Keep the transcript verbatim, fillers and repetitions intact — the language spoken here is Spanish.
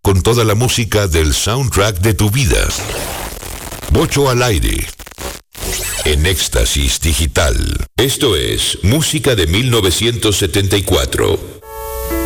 con toda la música del soundtrack de tu vida. Bocho al aire. En Éxtasis Digital. Esto es música de mil novecientos setenta y cuatro.